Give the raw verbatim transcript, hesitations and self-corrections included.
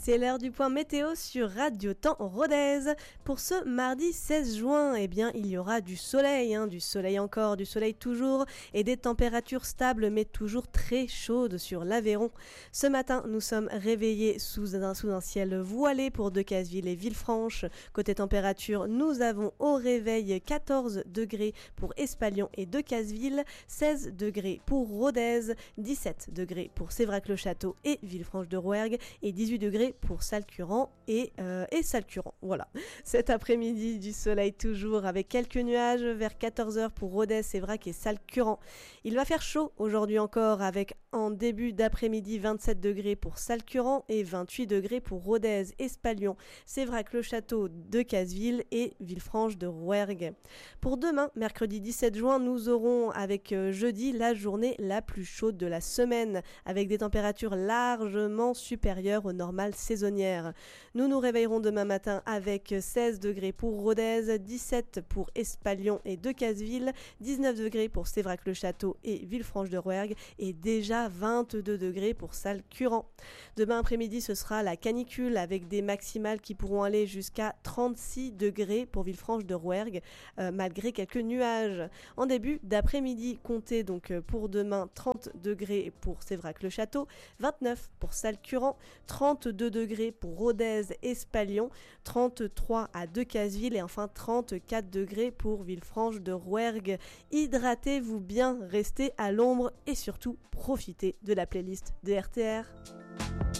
C'est l'heure du point météo sur Radio Temps Rodez. Pour ce mardi seize juin, eh bien, il y aura du soleil, hein, du soleil encore, du soleil toujours, et des températures stables mais toujours très chaudes sur l'Aveyron. Ce matin, nous sommes réveillés sous un, sous un ciel voilé pour Decazeville et Villefranche. Côté température, nous avons au réveil quatorze degrés pour Espalion et Decazeville, seize degrés pour Rodez, dix-sept degrés pour Sévrac-le-Château et Villefranche-de-Rouergue et dix-huit degrés pour Salcurant et, euh, et Salcurant. Voilà. Cet après-midi, du soleil toujours avec quelques nuages vers quatorze heures pour Rodez, Sévrac et Salcurant. Il va faire chaud aujourd'hui encore avec en début d'après-midi vingt-sept degrés pour Salcurant et vingt-huit degrés pour Rodez, Espalion, Sévrac-le-Château, Decazeville et Villefranche-de-Rouergue. Pour demain, mercredi dix-sept juin, nous aurons avec euh, jeudi la journée la plus chaude de la semaine avec des températures largement supérieures au normal saisonnière. Nous nous réveillerons demain matin avec seize degrés pour Rodez, dix-sept pour Espalion et Decazeville, dix-neuf degrés pour Sévrac-le-Château et Villefranche-de-Rouergue et déjà vingt-deux degrés pour Salcurant. Demain après-midi, ce sera la canicule avec des maximales qui pourront aller jusqu'à trente-six degrés pour Villefranche-de-Rouergue euh, malgré quelques nuages. En début d'après-midi, comptez donc pour demain trente degrés pour Sévrac-le-Château, vingt-neuf pour Salcurant, trente-deux degrés pour Rodez, Espalion, trente-trois à Decazeville et enfin trente-quatre degrés pour Villefranche-de-Rouergue. Hydratez-vous bien, restez à l'ombre et surtout profitez de la playlist de R T R.